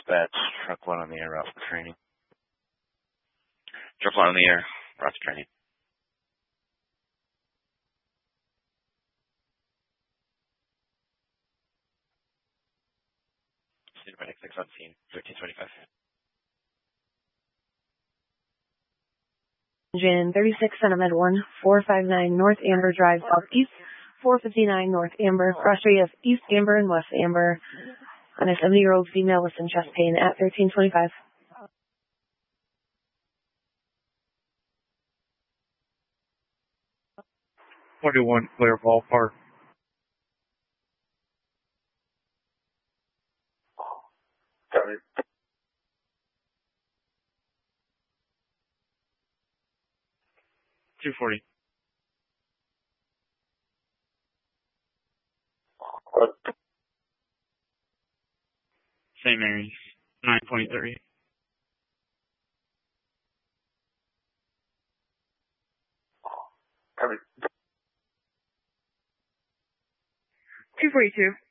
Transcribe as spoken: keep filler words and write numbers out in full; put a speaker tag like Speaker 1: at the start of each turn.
Speaker 1: dispatch. Truck one on the air, route for training. Truck one on the air, route to training. Paramedic six on scene, thirteen twenty-five.
Speaker 2: Engine thirty-six Centimed one, four five nine North Amber Drive Southeast, four fifty-nine North Amber, cross radius East Amber and West Amber, on a seventy-year-old female with some chest pain at thirteen twenty-five.
Speaker 3: forty-one, clear ballpark.
Speaker 4: Copy.
Speaker 3: two forty.
Speaker 4: What?
Speaker 3: Saint Mary's, nine twenty-three.
Speaker 4: Copy.
Speaker 2: two forty-two.